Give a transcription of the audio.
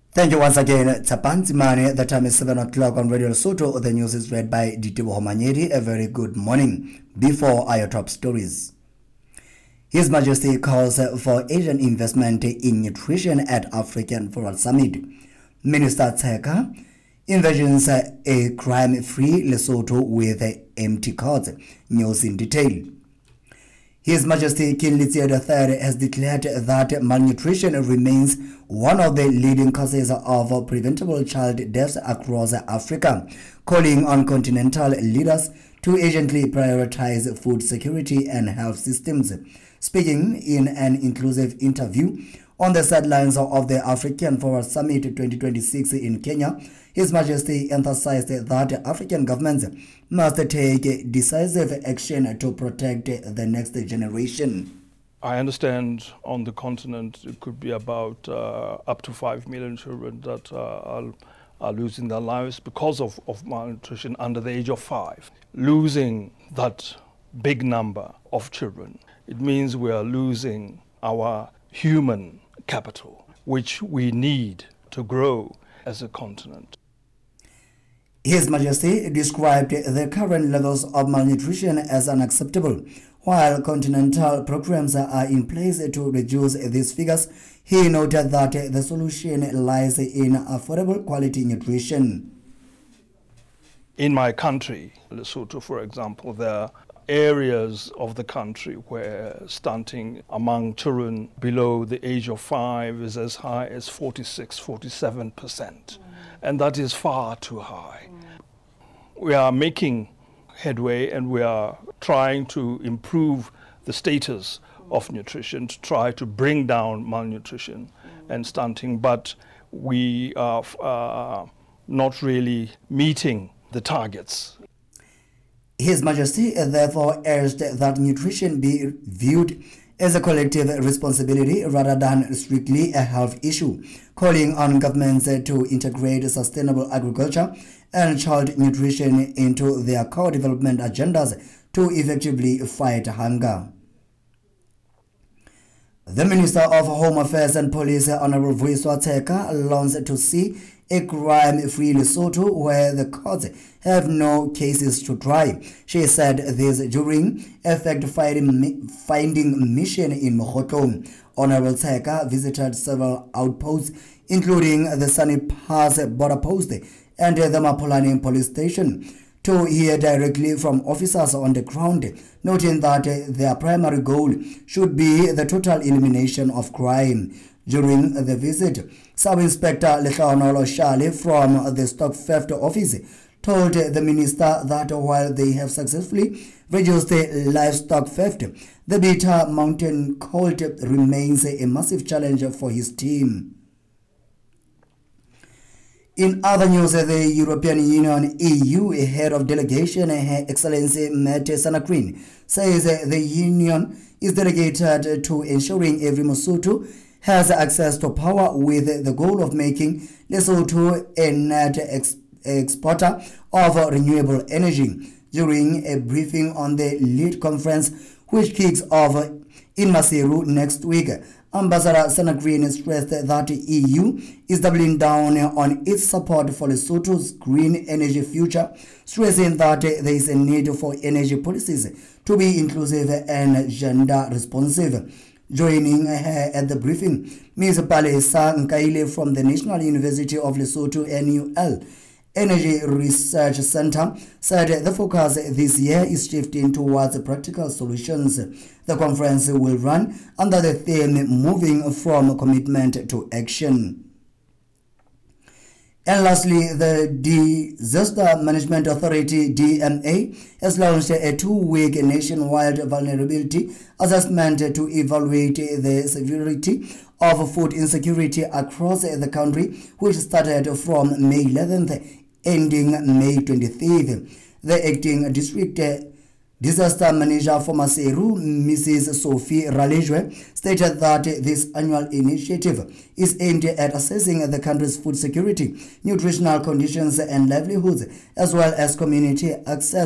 Thank you once again, Tsapanzi Mane. The time is 7 o'clock on Radio Lesotho. The news is read by Ditibo Homanyeri. A very good morning. Before our top stories. His Majesty calls for Asian investment in nutrition at African Forward Summit. Minister Tseka envisions a crime-free Lesotho with empty courts. News in detail. His Majesty King Letsie III has declared that malnutrition remains one of the leading causes of preventable child deaths across Africa, calling on continental leaders to urgently prioritize food security and health systems. Speaking in an inclusive interview on the sidelines of the African Forward Summit 2026 in Kenya, His Majesty emphasized that African governments must take decisive action to protect the next generation. I understand on the continent it could be about up to 5 million children that are losing their lives because of malnutrition under the age of 5. Losing that big number of children, it means we are losing our human capital, which we need to grow as a continent. His Majesty described the current levels of malnutrition as unacceptable. While continental programs are in place to reduce these figures, he noted that the solution lies in affordable quality nutrition. In my country, Lesotho, for example, there are areas of the country where stunting among children below the age of 5 is as high as 46-47%. And that is far too high. We are making headway and we are trying to improve the status of nutrition to try to bring down malnutrition and stunting, but we are not really meeting the targets. His Majesty therefore urged that nutrition be viewed as a collective responsibility rather than strictly a health issue, calling on governments to integrate sustainable agriculture and child nutrition into their core development agendas to effectively fight hunger. The Minister of Home Affairs and Police, Honorable Vuyiswa Tseka, longs to see a crime-free Lesotho where the courts have no cases to try. She said this during a fact-finding mission in Mokotlo. Honorable Tseka visited several outposts, including the Sunny Pass border post and the Mapolani police station, to hear directly from officers on the ground, noting that their primary goal should be the total elimination of crime. During the visit, Sub-Inspector Lehlaonolo Shale from the Stock Theft Office told the minister that while they have successfully reduced livestock theft, the Bitter Mountain colt remains a massive challenge for his team. In other news, the European Union EU head of delegation, Her Excellency Mette Sanakwini, says the Union is dedicated to ensuring every Lesotho has access to power with the goal of making Lesotho a net exporter of renewable energy. During a briefing on the lead conference, which kicks off in Maseru next week, Ambassador Sanakwini stressed that the EU is doubling down on its support for Lesotho's green energy future, stressing that there is a need for energy policies to be inclusive and gender responsive. Joining her at the briefing, Ms. Palesa Nkaile from the National University of Lesotho NUL Energy Research Center said the focus this year is shifting towards practical solutions. The conference will run under the theme Moving from Commitment to Action. And lastly, the Disaster Management Authority, DMA, has launched a 2-week nationwide vulnerability assessment to evaluate the severity of food insecurity across the country, which started from May 11th, ending May 23rd. The acting district Disaster Manager for Maseru, Mrs. Sophie Ralejwe, stated that this annual initiative is aimed at assessing the country's food security, nutritional conditions and livelihoods, as well as community access